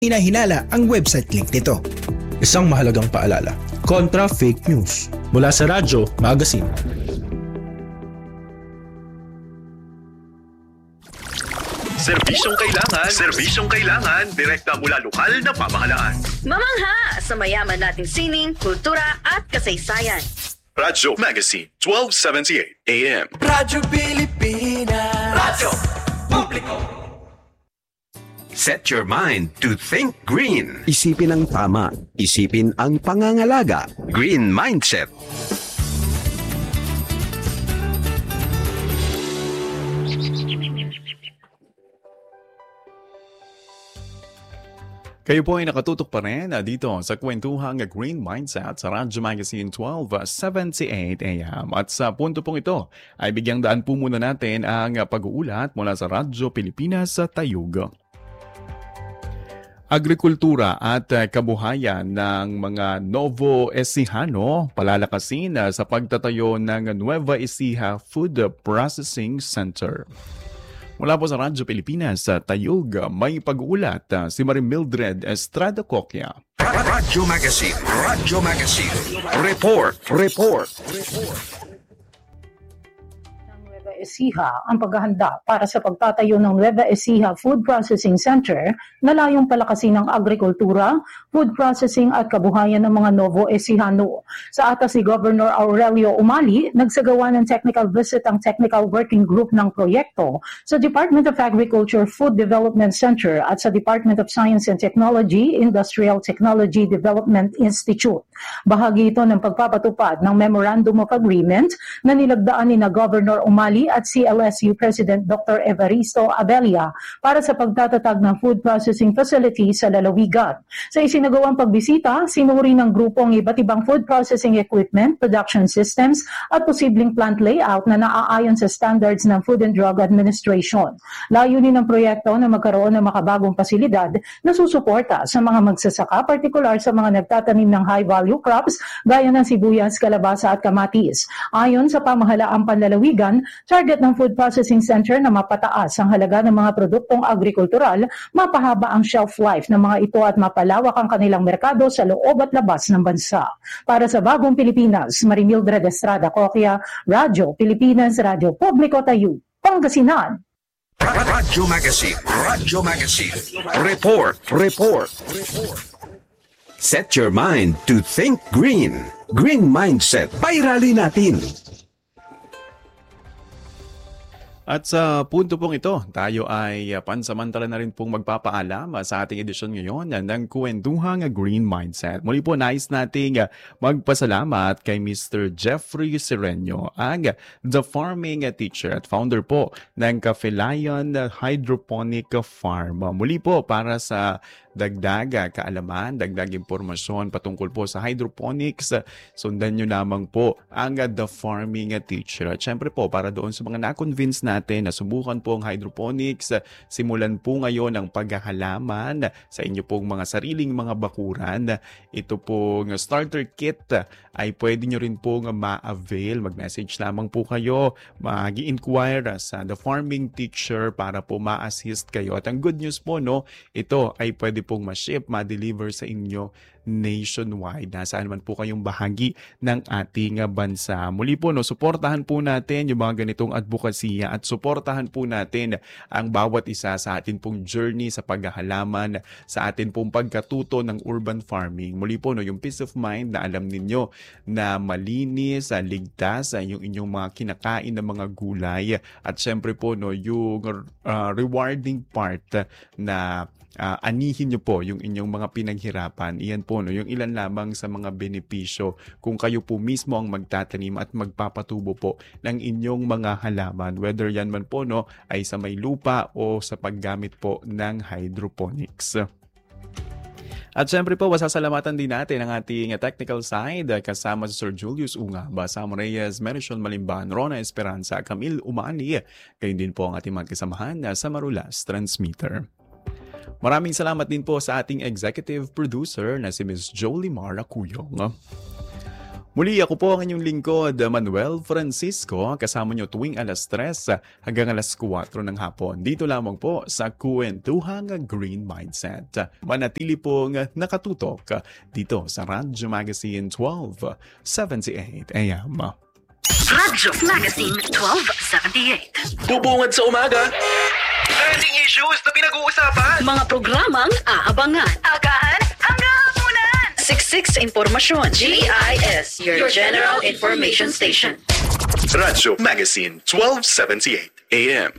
Hinahinala ang website link nito. Isang mahalagang paalala, kontra fake news. Mula sa Radyo Magazine. Serbisyong kailangan, direkta mula lokal na pamahalaan. Mamangha sa mayaman nating sining, kultura at kasaysayan. Radyo Magazine, 1278 AM. Radyo Pilipinas. Radyo Publiko. Set your mind to think green. Isipin ang tama. Isipin ang pangangalaga. Green Mindset. Kayo po ay nakatutok pa rin dito sa kwentuhang Green Mindset sa Radyo Magazine 1278 AM. At sa punto pong ito ay bigyang daan po muna natin ang pag-uulat mula sa Radyo Pilipinas sa Tayug. Agrikultura at kabuhayan ng mga Novo Ecijano palalakasin sa pagtatayo ng Nueva Ecija Food Processing Center. Mula po sa Radyo Pilipinas sa Tayug, may pag-uulat si Mildred Estrada Coquia. Radyo Magazine. Radyo Magazine. Report. Nueva Ecija ang paghahanda para sa pagtatayo ng Nueva Ecija Food Processing Center na layong palakasin ng agrikultura, food processing at kabuhayan ng mga Novo Ecijano. Sa atas ni Governor Aurelio Umali, nagsagawa ng technical visit ang technical working group ng proyekto sa Department of Agriculture Food Development Center at sa Department of Science and Technology Industrial Technology Development Institute. Bahagi ito ng pagpapatupad ng Memorandum of Agreement na nilagdaan ni na Governor Umali at CLSU President Dr. Evaristo Abella para sa pagtatatag ng food processing facility sa lalawigan. Sa isinagawang pagbisita, sinuri ng grupo ang iba't ibang food processing equipment, production systems at posibleng plant layout na naaayon sa standards ng Food and Drug Administration. Layunin ng proyekto na magkaroon ng makabagong pasilidad na susuporta sa mga magsasaka, partikular sa mga nagtatanim ng high-value crops gaya ng sibuyas, kalabasa at kamatis. Ayon sa pamahalaang panlalawigan, target ng Food Processing Center na mapataas ang halaga ng mga produktong agrikultural, mapahaba ang shelf life ng mga ito at mapalawak ang kanilang merkado sa loob at labas ng bansa. Para sa Bagong Pilipinas, Mildred Estrada Coquia, Radyo Pilipinas, Radyo Publiko Tayug, Pangasinan. Radyo Magazine. Radyo Magazine. Report. Set your mind to think green. Green Mindset. Pairali natin. At sa punto pong ito, tayo ay pansamantala na rin pong magpapaalam sa ating edisyon ngayon ng Kwentuhang Green Mindset. Muli po nais nating magpasalamat kay Mr. Jeffrey Sereño, ang The Farming Teacher at founder po ng Cafelayan Hydroponic Farm. Muli po para sa dagdag kaalaman, dagdag impormasyon patungkol po sa hydroponics, sundan nyo lamang po ang The Farming Teacher. At syempre po, para doon sa mga na-convince natin na subukan po ang hydroponics, simulan po ngayon ang paghahalaman sa inyo pong mga sariling mga bakuran. Ito pong starter kit ay pwede nyo rin pong ma-avail. Mag-message lamang po kayo, mag-inquire sa The Farming Teacher para po ma-assist kayo. At ang good news po, no, ito ay pwede pong ma-ship, ma-deliver sa inyo nationwide. Nasaan man po kayong bahagi ng ating bansa. Muli po, no, suportahan po natin yung mga ganitong advokasya at suportahan po natin ang bawat isa sa atin pong journey sa paghahalaman, sa atin pong pagkatuto ng urban farming. Muli po, no, yung peace of mind na alam ninyo na malinis, ligtas, yung inyong mga kinakain na mga gulay at syempre po, no, yung rewarding part na anihin nyo po yung inyong mga pinaghirapan. Iyan po, no, yung ilan lamang sa mga benepisyo kung kayo po mismo ang magtatanim at magpapatubo po ng inyong mga halaman. Whether yan man po, no, ay sa may lupa o sa paggamit po ng hydroponics. At syempre po, masasalamatan din natin ang ating technical side kasama si Sir Julius Unga, Basam Reyes, Merishon Malimban, Rona Esperanza, Camille Umani. Kayo din po ang ating magkasamahan sa Marulas Transmitter. Maraming salamat din po sa ating executive producer na si Ms. Jolie Mara Cuyong. Muli ako po ang inyong lingkod, Manuel Francisco, kasama nyo tuwing alas 3 hanggang alas 4 ng hapon. Dito lamang po sa Kwentuhang Green Mindset. Manatili pong nakatutok dito sa Radyo Magazine 1278 AM. Radyo Magazine 1278. Bubungad sa umaga. Trending issues na pinag-uusapan. Mga programang aabangan. Agahan hanggang hapunan. Siksik sa impormasyon. GIS, your General Information Station. Radyo Magazine 1278 AM.